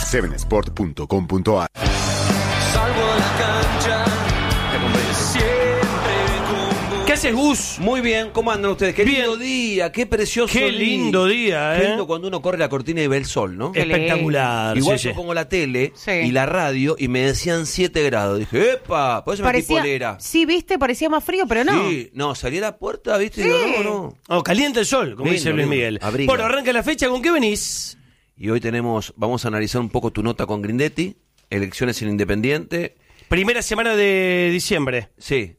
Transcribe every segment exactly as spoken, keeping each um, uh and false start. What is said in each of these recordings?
seven sport punto com punto a r. Salgo a la cancha, te acompaño siempre con vos. ¿Qué haces, Gus? Muy bien, ¿cómo andan ustedes? Qué Bien. lindo día, qué precioso Qué día. lindo día, ¿eh? Qué lindo cuando uno corre la cortina y ve el sol, ¿no? Qué espectacular. Igual sí, yo sí. pongo la tele Sí. y la radio y me decían siete grados. Dije, ¡epa! Por eso me metí Parecía, polera. sí, viste, parecía más frío, pero no. Sí, no, salí a la puerta, ¿viste? Sí. Y digo, no, no. Oh, calienta el sol, como Lindo, dice Luis lindo. Miguel. Abriga. Bueno, arranca la fecha, ¿con qué venís? Y hoy tenemos, vamos a analizar un poco tu nota con Grindetti, elecciones en Independiente. Primera semana de diciembre. Sí.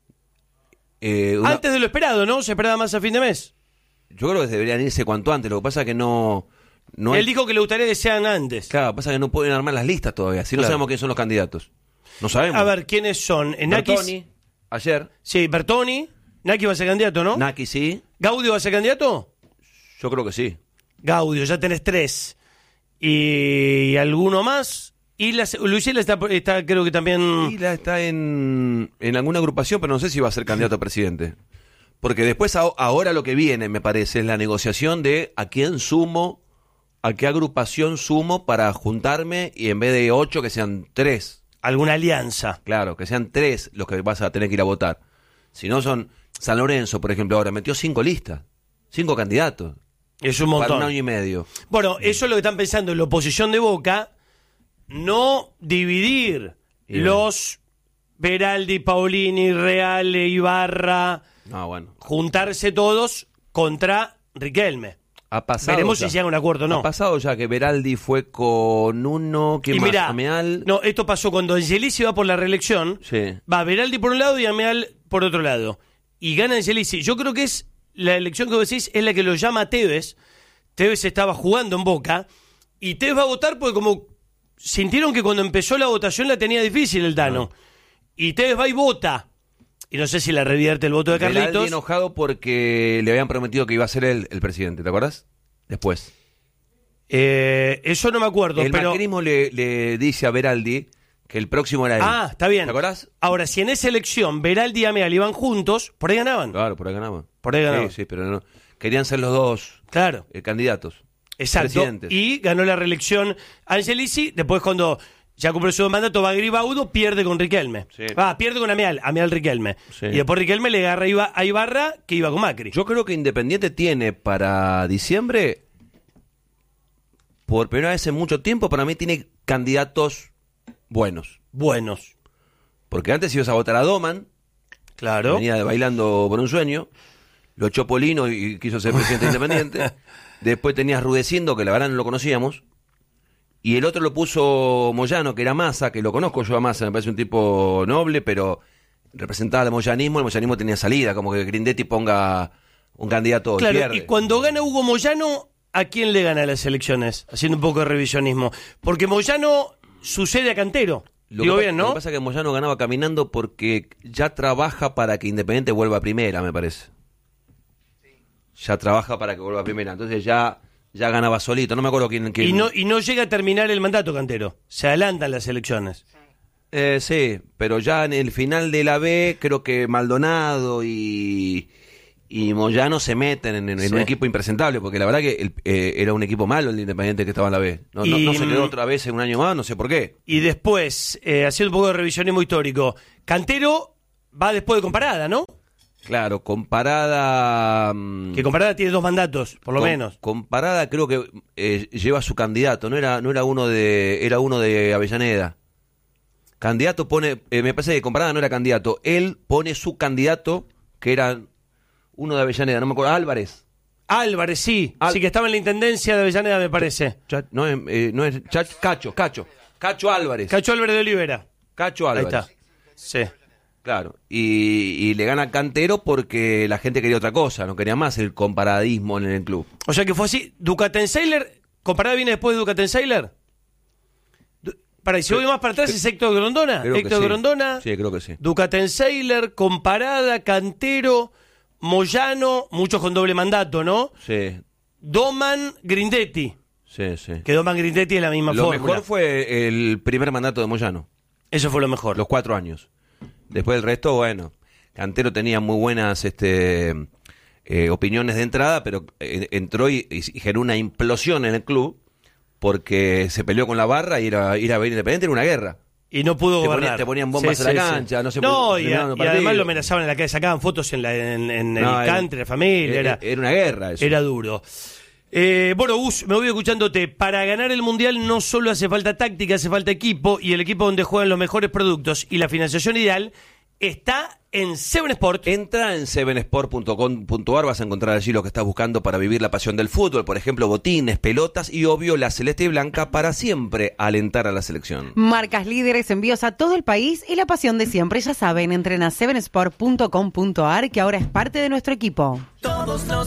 Eh, una- Antes de lo esperado, ¿no? Se esperaba más a fin de mes. Yo creo que deberían irse cuanto antes, lo que pasa es que no... no Él hay- dijo que le gustaría que sean antes. Claro, pasa que no pueden armar las listas todavía, si no Claro. sabemos quiénes son los candidatos. No sabemos. A ver, ¿quiénes son? Nakis. Bertoni, ayer. Sí, Bertoni. Naki va a ser candidato, ¿no? Naki sí, ¿Gaudio va a ser candidato? yo creo que sí. Gaudio, ya tenés tres. ¿Y alguno más? Y la, Luciela está, está, creo que también... Y la está en, en alguna agrupación, pero no sé si va a ser candidato a presidente. Porque después, a- ahora lo que viene, me parece, es la negociación de a quién sumo, a qué agrupación sumo para juntarme y en vez de ocho que sean tres. Alguna alianza. Claro, que sean tres los que vas a tener que ir a votar. Si no son San Lorenzo, por ejemplo, ahora metió cinco listas, cinco candidatos Es un para montón. un año y medio. Bueno, eso es lo que están pensando en la oposición de Boca, no dividir Bien. los Beraldi, Paulini, Reale, Ibarra, No, bueno. juntarse todos contra Riquelme. Ha pasado Veremos ya. si llegan a un acuerdo o no. Ha pasado ya que Beraldi fue con uno, ¿quién Y más? mirá, Ameal. no, esto pasó cuando Angelici va por la reelección, Sí. va Beraldi por un lado y Ameal por otro lado. Y gana Angelici. Yo creo que es la elección que vos decís, es la que lo llama a Tevez. Tevez estaba jugando en Boca y Tevez va a votar porque como sintieron que cuando empezó la votación la tenía difícil el Tano. Y Tevez va y vota. Y no sé si la revierte el voto de Beraldi Carlitos. enojado porque le habían prometido que iba a ser él el presidente, ¿te acuerdas? Después. Eh, eso no me acuerdo, El pero... macrismo le, le dice a Beraldi que el próximo era él. Ah, está bien. ¿Te acordás? Ahora, si en esa elección Beraldi y Ameal iban juntos, por ahí ganaban. Claro, por ahí ganaban. Por ahí ganaban. Sí, sí, pero no. Querían ser los dos Claro. eh, candidatos. Exacto. Presidentes. Y ganó la reelección Angelici. Después, cuando ya cumplió su mandato, va Gribaudo, pierde con Riquelme. Sí. Va, pierde con Ameal, Ameal Riquelme. Sí. Y después Riquelme le agarra Iba- a Ibarra, que iba con Macri. Yo creo que Independiente tiene para diciembre, por primera vez en mucho tiempo, para mí tiene candidatos buenos. Buenos. Porque antes ibas a votar a Doman, Claro. venía bailando por un sueño, lo echó Polino y quiso ser presidente independiente. Después tenías Rudecindo, que la verdad no lo conocíamos. Y el otro lo puso Moyano, que era Massa, que lo conozco yo a Massa, me parece un tipo noble, pero representaba el moyanismo, el moyanismo tenía salida, como que Grindetti ponga un candidato y Claro, pierde. y cuando gana Hugo Moyano, ¿a quién le gana las elecciones? Haciendo un poco de revisionismo. Porque Moyano sucede a Cantero. Lo Digo que, bien, Lo ¿no? que pasa es que Moyano ganaba caminando porque ya trabaja para que Independiente vuelva a primera, me parece. Ya trabaja para que vuelva a primera. Entonces ya, ya ganaba solito. No me acuerdo quién. quién... Y no, y no llega a terminar el mandato, Cantero. Se adelantan las elecciones. Eh, sí, pero ya en el final de la B, creo que Maldonado y, y Moyano se meten en, en Sí. un equipo impresentable, porque la verdad que el- eh, era un equipo malo el de Independiente que estaba en la B. No, no- Y, no se quedó mm, otra vez en un año más, no sé por qué. Y después, eh, haciendo un poco de revisionismo histórico, Cantero va después de Comparada, ¿no? Claro, comparada... mm, Que Comparada tiene dos mandatos, por lo Com- menos. Comparada creo que eh, lleva su candidato, no era no era uno de era uno de Avellaneda. Candidato pone, eh, me parece que Comparada no era candidato, él pone su candidato que era uno de Avellaneda, no me acuerdo, Álvarez. Álvarez, sí. Al- Sí, que estaba en la intendencia de Avellaneda, me parece. Cha- no es eh, no es Cha- Cacho, Cacho. Cacho Álvarez. Cacho Álvarez de Olivera. Cacho Ahí Álvarez. está. Sí. Claro, y, y le gana Cantero porque la gente quería otra cosa, no quería más el comparadismo en el club. O sea que fue así. Ducatenseiler, Comparada viene después de Ducatenseiler. Du- Para, y si voy más para atrás es Héctor Grondona. Creo que Héctor sí. Grondona, Sí, creo que sí. Ducatenseiler, Comparada, Cantero, Moyano, muchos con doble mandato, ¿no? Sí, Doman, Grindetti. sí, sí. Que Doman Grindetti es la misma Lo fórmula. mejor fue el primer mandato de Moyano. Eso fue lo mejor. Los cuatro años. Después del resto, bueno, Cantero tenía muy buenas este, eh, opiniones de entrada, pero eh, entró y, y generó una implosión en el club porque se peleó con la barra y era, ir a ver Independiente era una guerra. Y no pudo Te, gobernar. ponían, te ponían bombas Sí, en la sí, cancha, sí. no se No, podía- y, terminaban los y además partidos. lo amenazaban en la calle, sacaban fotos en, la, en, en No, el era- country, la familia, era, Era una guerra eso. era duro. Eh, bueno, Gus, me voy escuchándote. Para ganar el Mundial no solo hace falta táctica, hace falta equipo, y el equipo donde juegan los mejores productos y la financiación ideal está en Seven Sport. Entra en seven sport punto com punto a r, vas a encontrar allí lo que estás buscando para vivir la pasión del fútbol, por ejemplo, botines, pelotas y obvio la celeste y blanca para siempre alentar a la selección. Marcas líderes, envíos a todo el país y la pasión de siempre. Ya saben, entren a seven sport punto com punto a r, que ahora es parte de nuestro equipo. Todos los